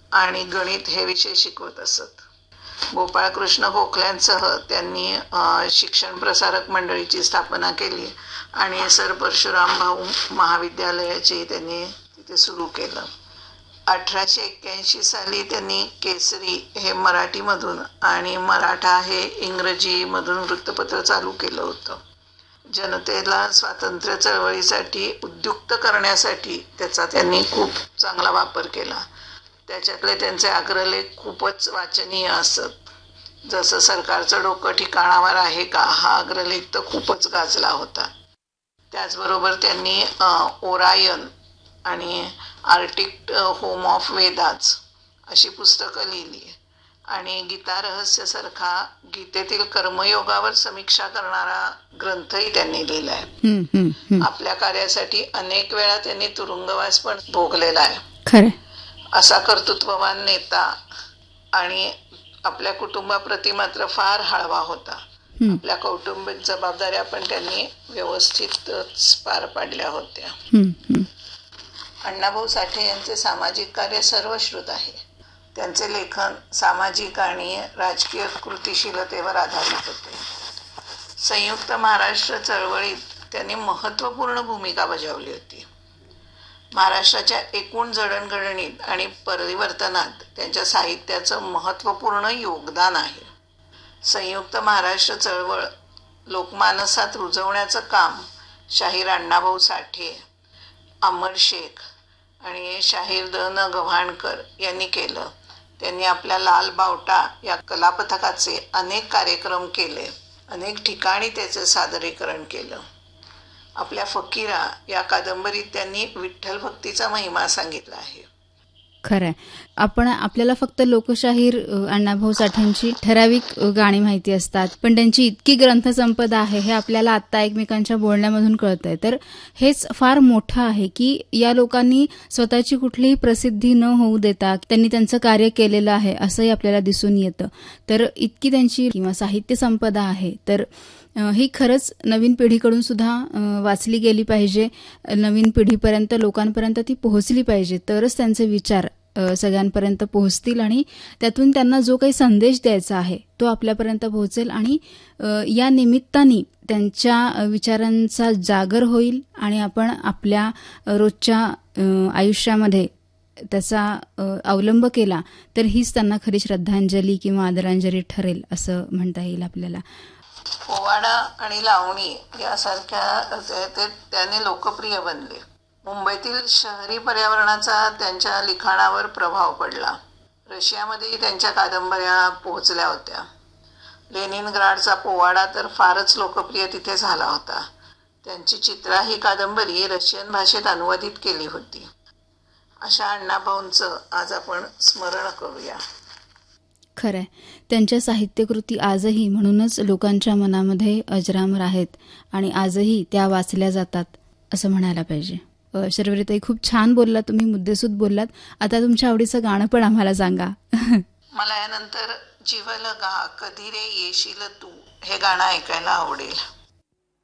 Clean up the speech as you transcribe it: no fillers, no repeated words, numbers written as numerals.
आणि गणित हे विषय शिकवत असत. गोपाळकृष्ण गोखल्यांसह त्यांनी शिक्षण प्रसारक मंडळीची स्थापना केली आणि सर परशुराम भाऊ महाविद्यालयाचे त्यांनी तिथे सुरू केलं. 1881 साली त्यांनी केसरी हे मराठीमधून आणि मराठा हे इंग्रजीमधून वृत्तपत्र चालू केलं होतं. जनतेला स्वातंत्र्य चळवळीसाठी उद्युक्त करण्यासाठी त्याचा त्यांनी खूप चांगला वापर केला. त्याच्यातले त्यांचे अग्रलेख खूपच वाचनीय असत. जसं सरकारचं डोकं ठिकाणावर आहे का, हा अग्रलेख तर खूपच गाजला होता. त्याचबरोबर त्यांनी ओरायन आणि आर्टिक होम ऑफ वेदाज अशी पुस्तकं लिहिली आणि गीता रहस्यसारखा गीतेतील कर्मयोगावर समीक्षा करणारा ग्रंथही त्यांनी लिहिला आहे. आपल्या कार्यासाठी अनेक वेळा त्यांनी तुरुंगवास पण भोगलेला आहे. असा कर्तृत्ववान नेता आणि आपल्या कुटुंबाप्रती मात्र फार हळवा होता. आपल्या कौटुंबिक जबाबदाऱ्या पण त्यांनी व्यवस्थितच पार पाडल्या होत्या. अण्णाभाऊ साठे यांचे सामाजिक कार्य सर्वश्रुत आहे. त्यांचे लेखन सामाजिक आणि राजकीय कृतिशीलतेवर आधारित होते. संयुक्त महाराष्ट्र चळवळीत त्यांनी महत्त्वपूर्ण भूमिका बजावली होती. महाराष्ट्राच्या एकूण जडणघडणीत आणि परिवर्तनात त्यांच्या साहित्याचं महत्त्वपूर्ण योगदान आहे. संयुक्त महाराष्ट्र चळवळ लोकमानसात रुजवण्याचं काम शाहीर अण्णाभाऊ साठे, अमर शेख आणि शाहीर द.न. गव्हाणकर यांनी केलं. त्यांनी आपल्या लाल बावटा या कलापथकाचे अनेक कार्यक्रम केले. अनेक ठिकाणी त्याचे सादरीकरण केलं. आपल्या फकीरा या कादंबरीत त्यांनी विठ्ठल भक्तीचा महिमा सांगितला आहे. खरंय. आपल्याला फक्त लोकशाहीर अण्णाभाऊ साठेंची ठराविक गाणी माहिती असतात, पण त्यांची इतकी ग्रंथसंपदा आहे हे आपल्याला आता एकमेकांच्या बोलण्यामधून कळतंय. तर हेच फार मोठं आहे की या लोकांनी स्वतःची कुठलीही प्रसिद्धी न होऊ देता त्यांनी त्यांचं कार्य केलेलं आहे असंही आपल्याला दिसून येतं. तर इतकी त्यांची किंवा साहित्य संपदा आहे, तर ही खरंच नवीन पिढीकडून सुद्धा वाचली गेली पाहिजे. नवीन पिढीपर्यंत, लोकांपर्यंत ती पोहोचली पाहिजे. तरच त्यांचे विचार सगळ्यांपर्यंत पोहोचतील आणि त्यातून त्यांना जो काही संदेश द्यायचा आहे तो आपल्यापर्यंत पोहोचेल आणि या निमित्ताने त्यांच्या विचारांचा जागर होईल आणि आपण आपल्या रोजच्या आयुष्यामध्ये त्याचा अवलंब केला तर हीच त्यांना खरी श्रद्धांजली किंवा आदरांजली ठरेल असं म्हणता येईल आपल्याला. पोवाडा आणि लावणी यासारख्या त्याने लोकप्रिय बनले. मुंबईतील शहरी पर्यावरणाचा त्यांच्या लिखाणावर प्रभाव पडला. रशियामध्येही त्यांच्या कादंबऱ्या पोहोचल्या होत्या. लेनिनग्राडचा पोवाडा तर फारच लोकप्रिय तिथे झाला होता. त्यांची चित्रा ही कादंबरी रशियन भाषेत अनुवादित केली होती. अशा अण्णाभाऊंचं आज आपण स्मरण करूया. खरंय. त्यांच्या साहित्यकृती आजही म्हणूनच लोकांच्या मनामध्ये अजरामर आहेत आणि आजही त्या वाचल्या जातात असं म्हणायला पाहिजे. शर्वरीताई, खूप छान बोललात तुम्ही, मुद्देसूद बोललात. आता तुमच्या आवडीचं गाणं पण आम्हाला सांगा. मला यानंतर जीवलगा कधी रे येशील तू हे गाणं ऐकायला आवडेल.